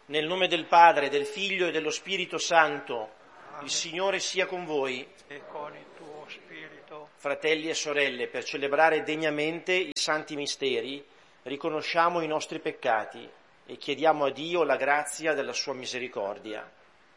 Nel nome del Padre, del Figlio e dello Spirito Santo, il Signore sia con voi. E con il tuo spirito. Fratelli e sorelle, per celebrare degnamente i santi misteri, riconosciamo i nostri peccati e chiediamo a Dio la grazia della sua misericordia.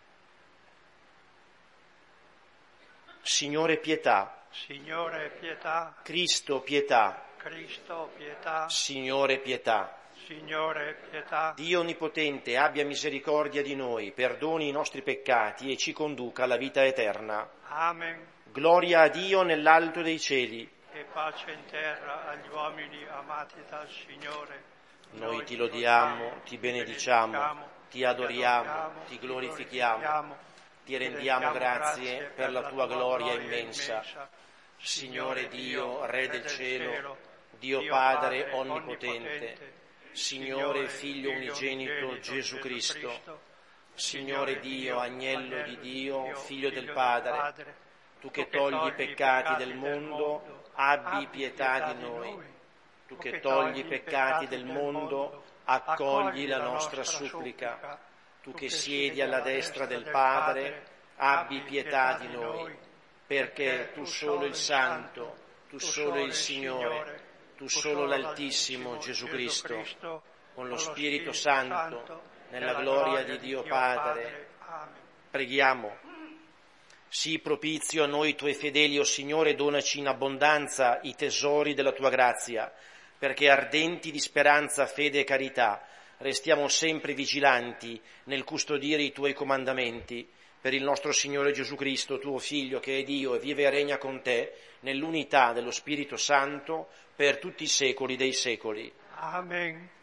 Signore pietà. Signore pietà. Cristo pietà. Cristo pietà. Signore pietà. Signore pietà. Dio Onnipotente abbia misericordia di noi, perdoni i nostri peccati e ci conduca alla vita eterna. Amen. Gloria a Dio nell'alto dei cieli. E pace in terra agli uomini amati dal Signore. Noi ti lodiamo, ti benediciamo, ti adoriamo, ti glorifichiamo, ti rendiamo grazie per la tua gloria immensa. Signore Dio, Re del cielo, Dio Padre Onnipotente, Signore Figlio unigenito Gesù Cristo, Signore Dio, Agnello di Dio, Figlio del Padre, tu che togli i peccati del mondo, abbi pietà di noi. Tu che togli i peccati del mondo, accogli la nostra supplica. Tu che siedi alla destra del Padre, abbi pietà di noi, perché tu solo il Santo, tu solo il Signore, tu solo l'Altissimo Gesù Cristo, con lo Spirito Santo, nella gloria di Dio Padre. Preghiamo. Sii propizio a noi tuoi fedeli, o Signore, donaci in abbondanza i tesori della tua grazia, perché ardenti di speranza, fede e carità, restiamo sempre vigilanti nel custodire i tuoi comandamenti, per il nostro Signore Gesù Cristo, tuo Figlio, che è Dio e vive e regna con te, nell'unità dello Spirito Santo, per tutti i secoli dei secoli. Amen.